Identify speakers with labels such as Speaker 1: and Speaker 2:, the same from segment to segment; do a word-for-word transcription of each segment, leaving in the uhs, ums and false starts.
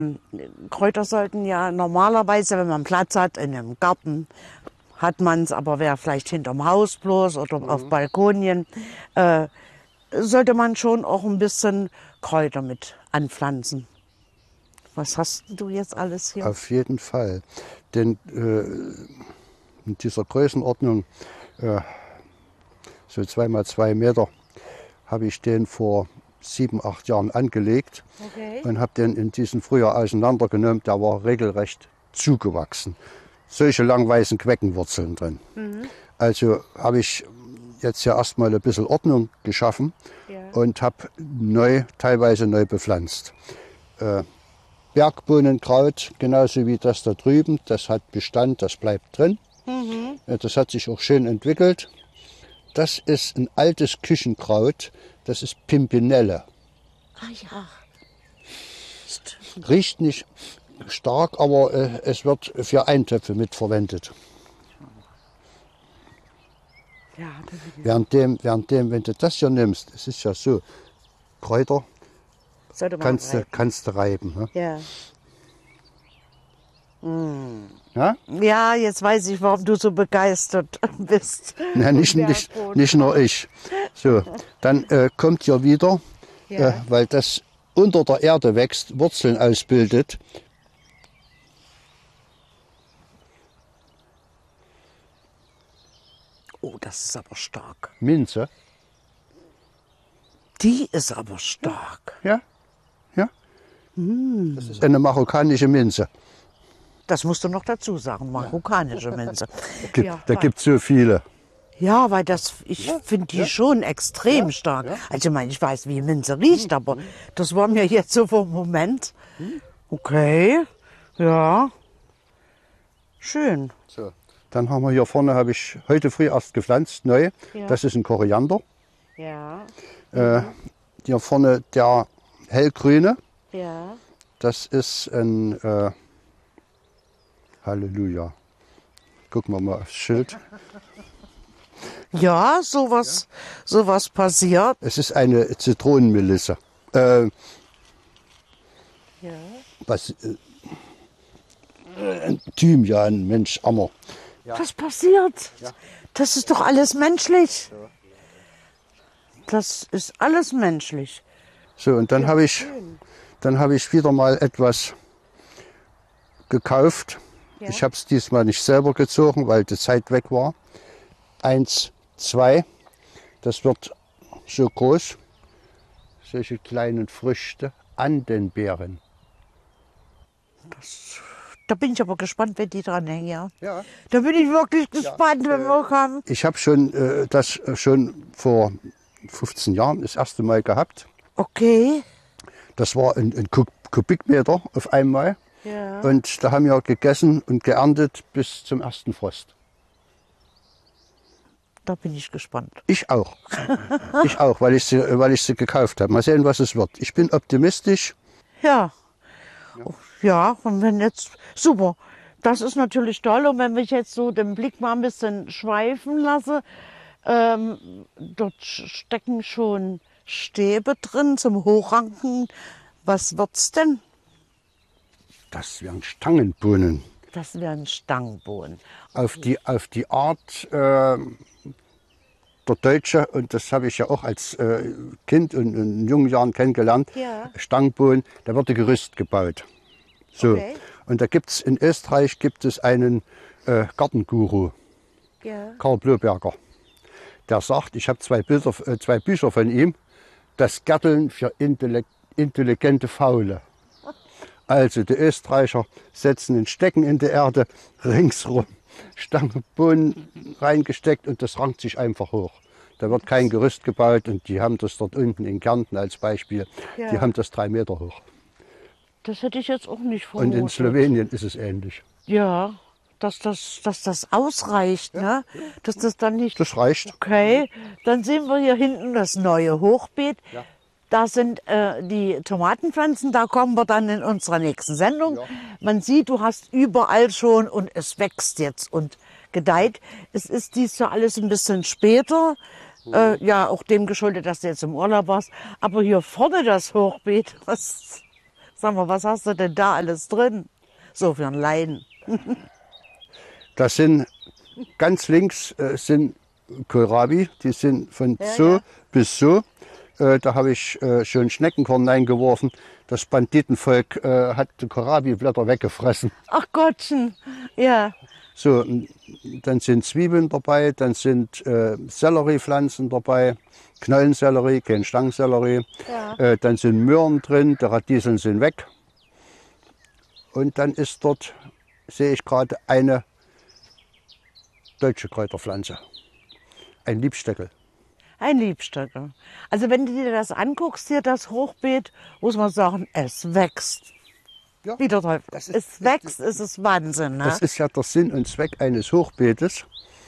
Speaker 1: Kräuter sollten ja normalerweise, wenn man Platz hat in einem Garten, hat man es, aber wer vielleicht hinterm Haus bloß oder mhm. auf Balkonien, äh, sollte man schon auch ein bisschen Kräuter mit anpflanzen. Was hast du jetzt alles hier?
Speaker 2: Auf jeden Fall. Denn äh, in dieser Größenordnung, äh, so zwei mal zwei Meter, habe ich den vor sieben, acht Jahren angelegt okay. und habe den in diesem Frühjahr auseinandergenommen. Der war regelrecht zugewachsen. Solche lang weißen Queckenwurzeln drin. Mhm. Also habe ich jetzt ja erstmal ein bisschen Ordnung geschaffen ja. und habe neu, teilweise neu bepflanzt. Äh, Bergbohnenkraut, genauso wie das da drüben, das hat Bestand, das bleibt drin. Mhm. Das hat sich auch schön entwickelt. Das ist ein altes Küchenkraut, das ist Pimpinelle.
Speaker 1: Ah ja.
Speaker 2: Riecht nicht stark, aber äh, es wird für Eintöpfe mitverwendet. Ja, währenddem, währenddem, wenn du das hier nimmst, es ist ja so, Kräuter kannst du, kannst du reiben. Ne?
Speaker 1: Ja. Mm.
Speaker 2: Ja?
Speaker 1: Ja, jetzt weiß ich, warum du so begeistert bist.
Speaker 2: Na, nicht, nicht, nicht nur ich. So, dann äh, kommt hier wieder, ja. äh, weil das unter der Erde wächst, Wurzeln ausbildet.
Speaker 1: Oh, das ist aber stark.
Speaker 2: Minze.
Speaker 1: Die ist aber stark.
Speaker 2: Ja, ja. Mm. Das ist eine marokkanische Minze.
Speaker 1: Das musst du noch dazu sagen, marokkanische Minze.
Speaker 2: Da,
Speaker 1: ja,
Speaker 2: da gibt es so viele.
Speaker 1: Ja, weil das, ich ja, finde die ja. schon extrem ja, stark. Ja. Also ich meine, ich weiß, wie Minze riecht, aber das war mir jetzt so vom Moment. Okay, ja, schön.
Speaker 2: So, dann haben wir hier vorne, habe ich heute früh erst gepflanzt, neu. Ja. Das ist ein Koriander.
Speaker 1: Ja.
Speaker 2: Äh, hier vorne der hellgrüne.
Speaker 1: Ja.
Speaker 2: Das ist ein äh, Halleluja. Gucken wir mal aufs Schild.
Speaker 1: Ja, sowas, ja. sowas passiert.
Speaker 2: Es ist eine Zitronenmelisse. Äh,
Speaker 1: ja.
Speaker 2: Was? Äh, Thymian, Mensch, Ammer.
Speaker 1: Ja. Das passiert. Ja. Das ist doch alles menschlich. Ja. Das ist alles menschlich.
Speaker 2: So, und dann ja, habe ich, dann habe ich wieder mal etwas gekauft. Ja. Ich habe es diesmal nicht selber gezogen, weil die Zeit weg war. Eins, zwei, das wird so groß. Solche kleinen Früchte, Andenbeeren.
Speaker 1: Das, da bin ich aber gespannt, wenn die dran hängen. Ja.
Speaker 2: Ja.
Speaker 1: Da bin ich wirklich gespannt, ja, wenn äh, wir kommen.
Speaker 2: Ich habe schon äh, das schon vor fünfzehn Jahren das erste Mal gehabt.
Speaker 1: Okay.
Speaker 2: Das war ein, ein Kubikmeter auf einmal.
Speaker 1: Ja.
Speaker 2: Und da haben wir gegessen und geerntet bis zum ersten Frost.
Speaker 1: Da bin ich gespannt.
Speaker 2: Ich auch. Ich auch, weil ich, sie, weil ich sie gekauft habe. Mal sehen, was es wird. Ich bin optimistisch.
Speaker 1: Ja. Ja, ja, und wenn jetzt, super. Das ist natürlich toll. Und wenn ich jetzt so den Blick mal ein bisschen schweifen lasse, ähm, dort stecken schon Stäbe drin zum Hochranken. Was wird's denn?
Speaker 2: Das wären Stangenbohnen.
Speaker 1: Das wären Stangenbohnen.
Speaker 2: Okay. Auf die, auf die Art äh, der Deutsche, und das habe ich ja auch als äh, Kind und in jungen Jahren kennengelernt,
Speaker 1: ja.
Speaker 2: Stangenbohnen, da wird ein Gerüst gebaut. So.
Speaker 1: Okay.
Speaker 2: Und da gibt es in Österreich gibt es einen äh, Gartenguru,
Speaker 1: ja.
Speaker 2: Karl Bloberger. Der sagt, ich habe zwei, Bilder, äh, zwei Bücher von ihm, das Gärteln für intelligente Faule. Also die Österreicher setzen ein Stecken in die Erde, ringsrum Stangenbohnen reingesteckt und das rankt sich einfach hoch. Da wird kein Gerüst gebaut und die haben das dort unten in Kärnten als Beispiel, ja. die haben das drei Meter hoch.
Speaker 1: Das hätte ich jetzt auch nicht vermutet.
Speaker 2: Und in Slowenien ist es ähnlich.
Speaker 1: Ja, dass das, dass das ausreicht, ja. ne? Dass das dann nicht...
Speaker 2: Das reicht.
Speaker 1: Okay, dann sehen wir hier hinten das neue Hochbeet.
Speaker 2: Ja.
Speaker 1: Da sind äh, die Tomatenpflanzen, da kommen wir dann in unserer nächsten Sendung. Ja. Man sieht, du hast überall schon und es wächst jetzt und gedeiht. Es ist dies Jahr alles ein bisschen später. Mhm. Äh, ja, auch dem geschuldet, dass du jetzt im Urlaub warst. Aber hier vorne das Hochbeet, was Sag mal, was hast du denn da alles drin? So für einen Laien.
Speaker 2: Das sind ganz links äh, sind Kohlrabi, die sind von
Speaker 1: Ja,
Speaker 2: so
Speaker 1: ja.
Speaker 2: bis so. Äh, da habe ich äh, schön Schneckenkorn reingeworfen. Das Banditenvolk äh, hat die Kohlrabi-Blätter weggefressen.
Speaker 1: Ach Gottchen, ja.
Speaker 2: So, dann sind Zwiebeln dabei, dann sind äh, Selleriepflanzen dabei, Knollensellerie, kein Stangensellerie.
Speaker 1: Ja.
Speaker 2: Äh, dann sind Möhren drin, die Radieseln sind weg. Und dann ist dort, sehe ich gerade, eine deutsche Kräuterpflanze, ein Liebstöckel.
Speaker 1: Ein Liebstöckel. Also wenn du dir das anguckst, hier das Hochbeet, muss man sagen, es wächst.
Speaker 2: Ja,
Speaker 1: Wie der Teufel.
Speaker 2: das ist-
Speaker 1: Es wächst, es ist Wahnsinn. Ne?
Speaker 2: Das ist ja der Sinn und Zweck eines Hochbeetes.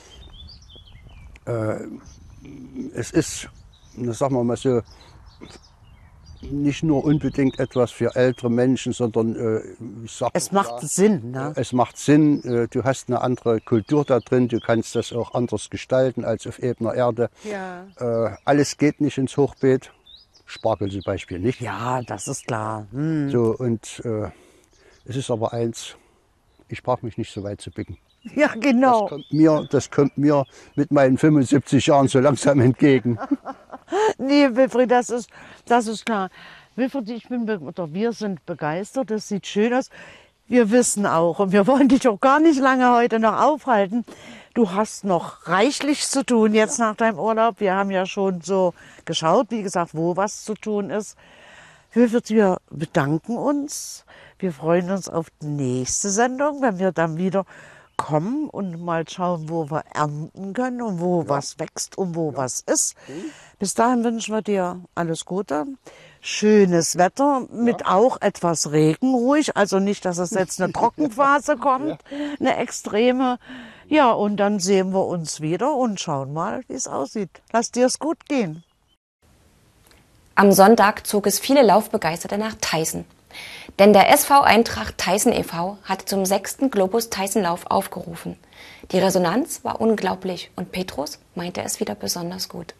Speaker 2: Äh, es ist, na, sagen wir mal so, nicht nur unbedingt etwas für ältere Menschen, sondern äh, ich sag,
Speaker 1: Es macht
Speaker 2: ja,
Speaker 1: Sinn. Ne?
Speaker 2: es macht Sinn. Äh, du hast eine andere Kultur da drin, du kannst das auch anders gestalten als auf ebener Erde.
Speaker 1: Ja.
Speaker 2: Äh, alles geht nicht ins Hochbeet. Spargel zum Beispiel nicht.
Speaker 1: Ja, das ist klar. Hm.
Speaker 2: So, und äh, es ist aber eins, ich brauche mich nicht so weit zu bücken.
Speaker 1: Ja, genau.
Speaker 2: Das kommt mir, das kommt mir mit meinen fünfundsiebzig Jahren so langsam entgegen.
Speaker 1: Nee, Wilfried, das ist, das ist klar. Wilfried, ich bin, be- oder wir sind begeistert, das sieht schön aus. Wir wissen auch, und wir wollen dich auch gar nicht lange heute noch aufhalten, du hast noch reichlich zu tun jetzt nach deinem Urlaub. Wir haben ja schon so geschaut, wie gesagt, wo was zu tun ist. Wilfried, wir bedanken uns. Wir freuen uns auf die nächste Sendung, wenn wir dann wieder kommen und mal schauen, wo wir ernten können und wo was wächst und wo was ist. Bis dahin wünschen wir dir alles Gute. Schönes Wetter mit auch etwas Regen ruhig. Also nicht, dass es jetzt eine Trockenphase kommt, eine extreme. Ja, und dann sehen wir uns wieder und schauen mal, wie es aussieht. Lass dir es gut gehen.
Speaker 3: Am Sonntag zog es viele Laufbegeisterte nach Theißen. Denn der S V Eintracht Theißen e V hat zum sechsten Globus-Theißen-Lauf aufgerufen. Die Resonanz war unglaublich und Petrus meinte es wieder besonders gut.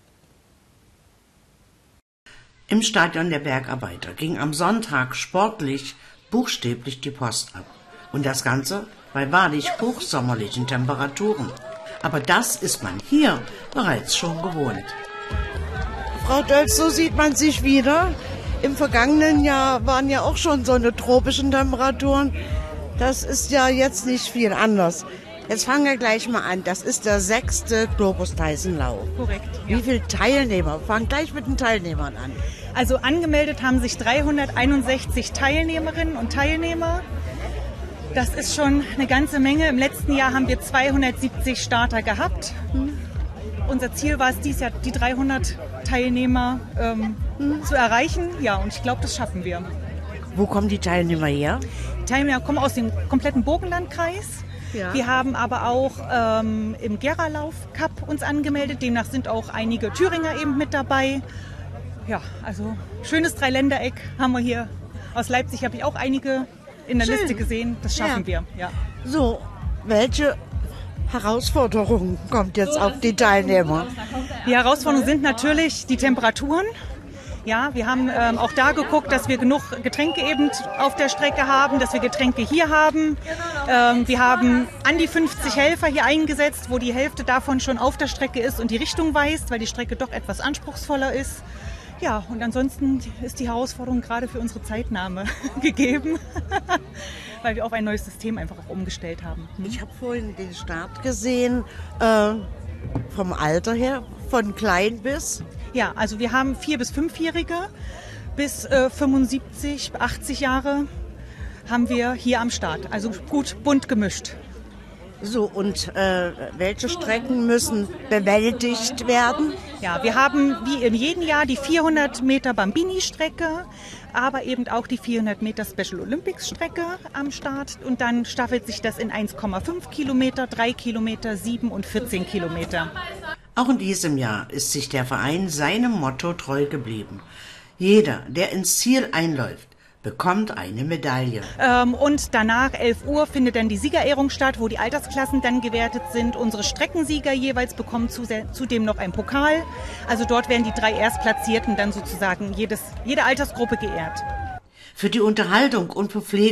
Speaker 4: Im Stadion der Bergarbeiter ging am Sonntag sportlich buchstäblich die Post ab. Und das Ganze bei wahrlich hochsommerlichen Temperaturen. Aber das ist man hier bereits schon gewohnt.
Speaker 1: Frau Dölz, so sieht man sich wieder. Im vergangenen Jahr waren ja auch schon so eine tropischen Temperaturen. Das ist ja jetzt nicht viel anders. Jetzt fangen wir gleich mal an. Das ist der sechste Globus-Theißen-Lauf.
Speaker 5: Korrekt.
Speaker 1: Wie viele Teilnehmer? Fangen gleich mit den Teilnehmern an.
Speaker 5: Also angemeldet haben sich dreihunderteinundsechzig Teilnehmerinnen und Teilnehmer. Das ist schon eine ganze Menge. Im letzten Jahr haben wir zweihundertsiebzig Starter gehabt. Unser Ziel war es, dieses Jahr die dreihundert Teilnehmer ähm, zu erreichen. Ja, und ich glaube, das schaffen wir.
Speaker 1: Wo kommen die Teilnehmer her?
Speaker 5: Die Teilnehmer kommen aus dem kompletten Burgenlandkreis.
Speaker 1: Ja.
Speaker 5: Wir haben aber auch ähm, im Geralauf Cup uns angemeldet. Demnach sind auch einige Thüringer eben mit dabei. Ja, also schönes Dreiländereck haben wir hier. Aus Leipzig habe ich auch einige in der
Speaker 1: Schön.
Speaker 5: Liste gesehen. Das schaffen
Speaker 1: Ja.
Speaker 5: wir. Ja.
Speaker 1: So, welche Herausforderung kommt jetzt auf die Teilnehmer?
Speaker 5: Die Herausforderungen sind natürlich die Temperaturen. Ja, wir haben ähm, auch da geguckt, dass wir genug Getränke eben auf der Strecke haben, dass wir Getränke hier haben. Ähm, wir haben an die fünfzig Helfer hier eingesetzt, wo die Hälfte davon schon auf der Strecke ist und die Richtung weist, weil die Strecke doch etwas anspruchsvoller ist. Ja, und ansonsten ist die Herausforderung gerade für unsere Zeitnahme gegeben, weil wir auf ein neues System einfach auch umgestellt haben.
Speaker 1: Ich habe vorhin den Start gesehen, äh, vom Alter her, von klein bis.
Speaker 5: Ja, also wir haben vier- bis fünfjährige bis äh, fünfundsiebzig, achtzig Jahre haben wir hier am Start. Also gut bunt gemischt.
Speaker 1: So, und äh, welche Strecken müssen bewältigt werden?
Speaker 5: Ja, wir haben wie in jedem Jahr die vierhundert Meter Bambini-Strecke, aber eben auch die vierhundert Meter Special Olympics-Strecke am Start. Und dann staffelt sich das in eins Komma fünf Kilometer, drei Kilometer, sieben und vierzehn Kilometer.
Speaker 4: Auch in diesem Jahr ist sich der Verein seinem Motto treu geblieben. Jeder, der ins Ziel einläuft, bekommt eine Medaille.
Speaker 5: Ähm, und danach, elf Uhr, findet dann die Siegerehrung statt, wo die Altersklassen dann gewertet sind. Unsere Streckensieger jeweils bekommen zudem noch einen Pokal. Also dort werden die drei Erstplatzierten dann sozusagen jedes, jede Altersgruppe geehrt.
Speaker 4: Für die Unterhaltung und Verpflegung